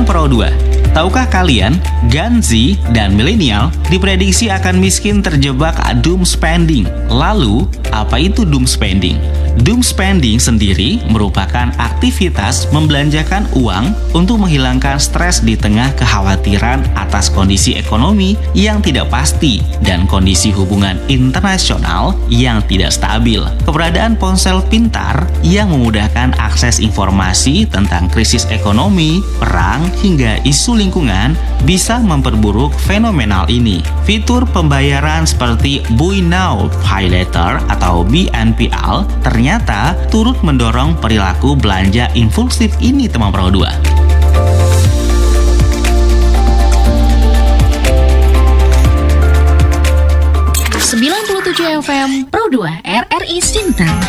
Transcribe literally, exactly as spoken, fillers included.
Pro dua. Tahukah kalian, Gen Z dan milenial diprediksi akan miskin terjebak doom spending. Lalu, apa itu doom spending? Doom spending sendiri merupakan aktivitas membelanjakan uang untuk menghilangkan stres di tengah kekhawatiran atas kondisi ekonomi yang tidak pasti dan kondisi hubungan internasional yang tidak stabil. Keberadaan ponsel pintar yang memudahkan akses informasi tentang krisis ekonomi, perang, hingga isu lingkungan bisa memperburuk fenomenal ini. Fitur pembayaran seperti Buy Now, Pay Later atau B N P L ternyata turut mendorong perilaku belanja impulsif ini, teman Pro dua. sembilan puluh tujuh F M Pro dua R R I Sinta.